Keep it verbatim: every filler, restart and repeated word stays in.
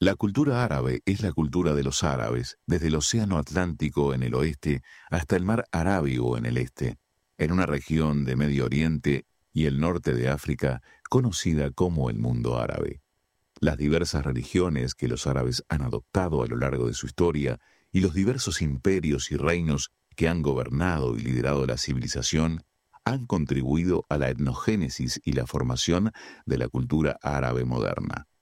La cultura árabe es la cultura de los árabes, desde el Océano Atlántico en el oeste hasta el Mar Arábigo en el este, en una región de Medio Oriente y el norte de África conocida como el mundo árabe. Las diversas religiones que los árabes han adoptado a lo largo de su historia y los diversos imperios y reinos que han gobernado y liderado la civilización han contribuido a la etnogénesis y la formación de la cultura árabe moderna.